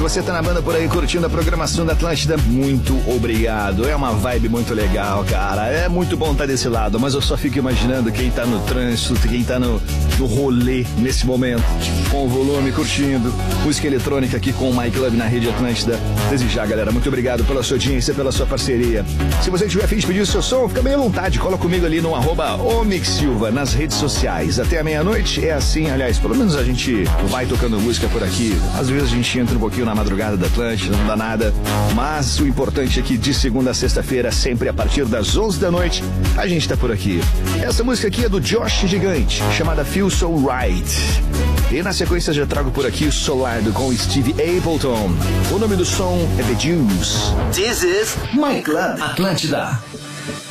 você tá na banda por aí curtindo a programação da Atlântida, muito obrigado. É uma vibe muito legal, cara. É muito bom estar desse lado, mas eu só fico imaginando quem tá no trânsito, quem tá no rolê nesse momento, com o volume, curtindo música eletrônica aqui com o My Club na Rede Atlântida. Desejar, galera, muito obrigado pela sua audiência, pela sua parceria. Se você tiver a fim de pedir o seu som, fica bem à vontade, cola comigo ali no @omixsilva nas redes sociais. Até a meia-noite é assim, aliás, pelo menos a gente vai tocando música por aqui. Às vezes a gente entra um pouquinho na madrugada da Atlântida, não dá nada, mas o importante é que de segunda a sexta-feira, sempre a partir das 11 da noite, a gente tá por aqui. Essa música aqui é do Josh Gigante, chamada Feel So Right. E na sequência já trago por aqui o Solardo com Steve Appleton. O nome do som é The Juice. This is My Club Atlântida.